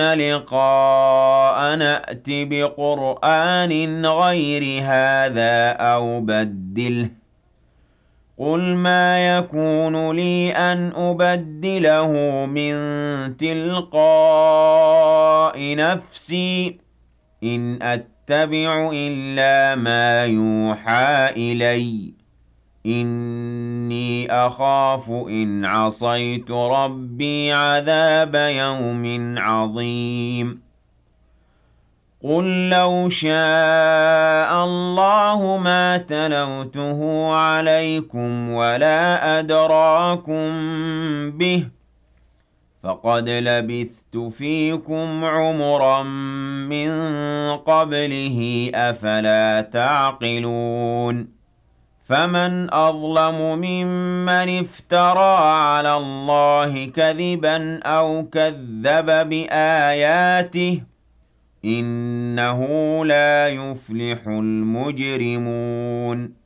لقاء نأت بقرآن غير هذا أو بدله قُلْ مَا يَكُونُ لِي أَنْ أُبَدِّلَهُ مِنْ تِلْقَاءِ نَفْسِي إِنْ أَتَّبِعُ إِلَّا مَا يُوحَىٰ إِلَيَّ إِنِّي أَخَافُ إِنْ عَصَيْتُ رَبِّي عَذَابَ يَوْمٍ عَظِيمٍ قُل لَّوْ شَاءَ اللَّهُ مَا تَلَوْتُهُ عَلَيْكُمْ وَلَا أَدْرَاكُم بِهِ ۖ فَقَدْ لَبِثْتُ فِيكُمْ عُمُرًا مِّن قَبْلِهِ ۚ أَفَلَا تَعْقِلُونَ فَمَنْ أَظْلَمُ مِمَّنِ افْتَرَىٰ عَلَى اللَّهِ كَذِبًا أَوْ كَذَّبَ بِآيَاتِهِ ۚ إِنَّهُ لَا يُفْلِحُ الْمُجْرِمُونَ